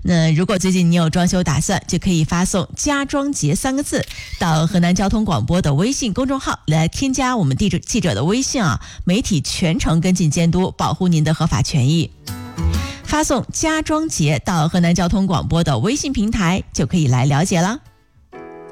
那如果最近你有装修打算，就可以发送家装节3个字到河南交通广播的微信公众号来添加我们记者的微信啊，媒体全程跟进监督，保护您的合法权益。发送家装节到河南交通广播的微信平台就可以来了解了。